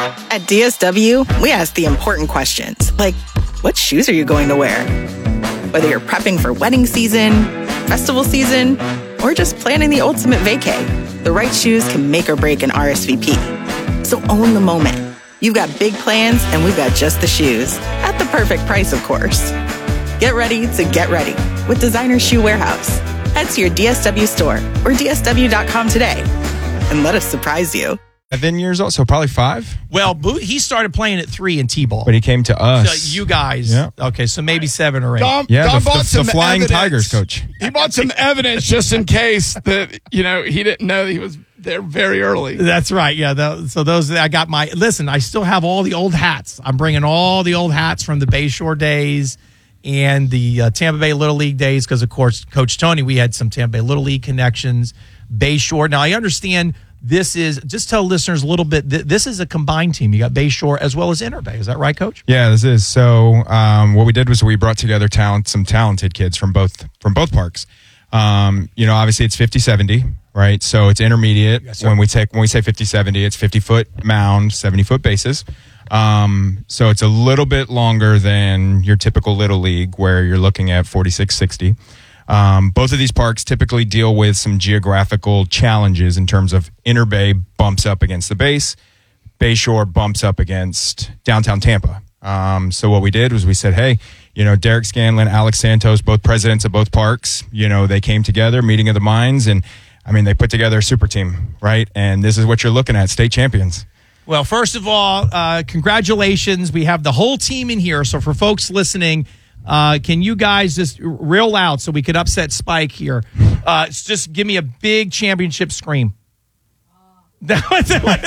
At DSW, we ask the important questions, like, what shoes are you going to wear? Whether you're prepping for wedding season, festival season, or just planning the ultimate vacay, the right shoes can make or break an RSVP. So own the moment. You've got big plans, and we've got just the shoes. At the perfect price, of course. Get ready to get ready with Designer Shoe Warehouse. Head to your DSW store or DSW.com today and let us surprise you. 7 years old, so probably 5. Well, he started playing at 3 in T-ball. But he came to us. So you guys. Yeah. Okay, so maybe 7 or 8. Dom Yeah, bought the some Flying evidence. Tigers coach. He bought some evidence just in case that, he didn't know that he was there very early. That's right. Yeah. Listen, I still have all the old hats. I'm bringing all the old hats from the Bayshore days and the Tampa Bay Little League days because, of course, Coach Tony, we had some Tampa Bay Little League connections. Bayshore. Now, I understand this is, just tell listeners a little bit, this is a combined team. You got Bayshore as well as Interbay. Is that right, Coach? Yeah, this is. So what we did was we brought together some talented kids from both parks. Obviously it's 50-70, right? So it's intermediate. Yes, sir. When we say 50-70, it's 50-foot mound, 70-foot bases. So it's a little bit longer than your typical Little League where you're looking at 46-60. Both of these parks typically deal with some geographical challenges in terms of Interbay bumps up against the base, Bayshore bumps up against downtown Tampa. So what we did was we said, hey, Derek Scanlon, Alex Santos, both presidents of both parks, they came together, meeting of the minds, and they put together a super team, right? And this is what you're looking at, state champions. Well, first of all, congratulations. We have the whole team in here. So for folks listening, can you guys just real loud so we could upset Spike here? Just give me a big championship scream. One guy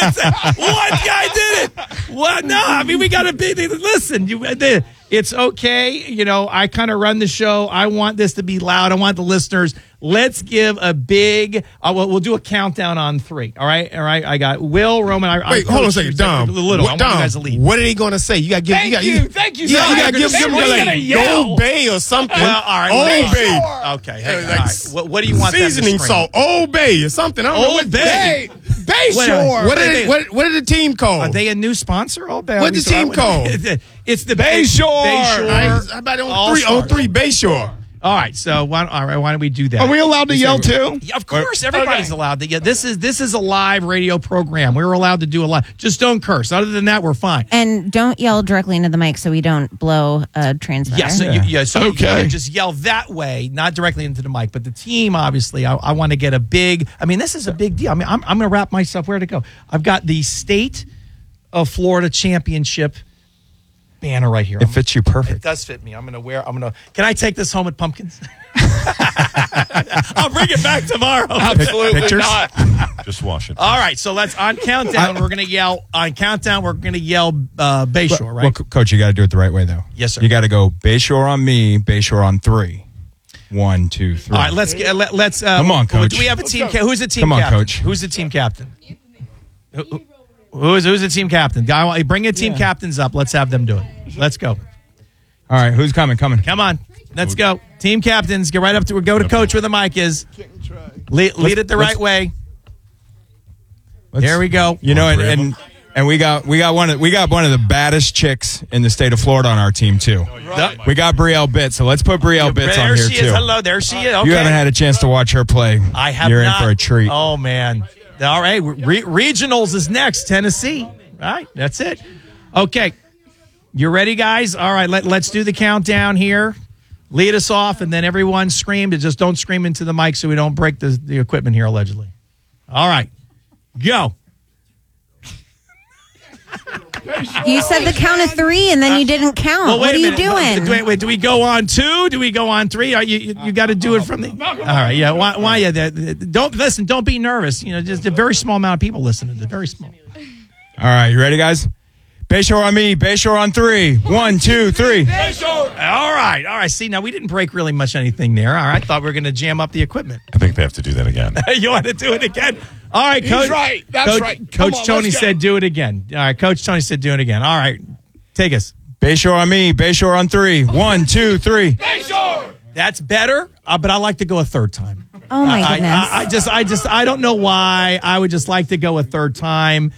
did it. What? No, we got a big. Listen, it's okay. I kind of run the show. I want this to be loud. I want the listeners. Let's give a big. We'll do a countdown on 3. All right. I got Will, Roman. Wait, hold on a second, Dom. I want you guys to lead. What are they going to say? You got to give. Thank you. You got to give them like Gold Bay or something. Well, all right. Old Bay. Okay. Hey, all right. What do you want? Seasoning them to scream? salt. Old Bay or something. I don't know Old what Bay. Bayshore. What did the team call? Are they a new sponsor? Old Bay. What's the team called? It's the Bayshore. How about on 3 Bayshore? All right, so why don't we do that? Are we allowed to yell too? Yeah, of course, everybody's allowed to. Yeah, this is a live radio program. We're allowed to do a live. Just don't curse. Other than that, we're fine. And don't yell directly into the mic so we don't blow a transmitter. So you can just yell that way, not directly into the mic. But the team, obviously, I want to get a big. This is a big deal. I'm going to wrap myself. Where to go? I've got the State of Florida Championship banner right here. It fits you perfect. It does fit me. Can I take this home with pumpkins? I'll bring it back tomorrow. Absolutely Pictures? not. Just wash it. All right, so let's on countdown. We're gonna yell Bayshore, right? Well, Coach, you got to do it the right way though. Yes, sir. You got to go Bayshore on me, Bayshore on 3. 1, 2, 3. All right, let's. Come on, Coach. Do we have a team? Who's the team Come on, captain? Coach. Who's the team captain? Who's the team captain? Guy, bring your team captains up. Let's have them do it. Let's go. All right, who's coming? Coming. Come on. Let's go. Team captains, get right up to go to Coach where the mic is. Lead it the right way. There we go. And we got one of the baddest chicks in the state of Florida on our team too. Right. We got Brielle Bitts, so let's put Brielle Bitts on here There she too. is. Hello, there she is. Okay. You haven't had a chance to watch her play. I have You're not. in for a treat. Oh man. All right, regionals is next. Tennessee. All right, that's it. Okay, you ready, guys? All right, let's do the countdown here. Lead us off, and then everyone scream. Just don't scream into the mic so we don't break the equipment here, allegedly. All right, go. You said the count of 3, and then you didn't count. Well, what are you doing? Wait, do we go on 2? Do we go on 3? You got to do it from the. All right, yeah. Why? Yeah. Don't listen. Don't be nervous. Just a very small amount of people listening. Very small. All right, you ready, guys? Bayshore on me, Bayshore on 3. 1, 2, 3. Bayshore. All right. See, now we didn't break really much anything there. All right, I thought we were going to jam up the equipment. I think they have to do that again. You want to do it again? All right, Coach. He's right. That's right. Coach Tony said do it again. All right, Coach Tony said do it again. All right, take us. Bayshore on me, Bayshore on 3. 1, 2, 3. Bayshore. That's better, but I like to go a third time. Oh my goodness! I don't know why. I would just like to go a third time.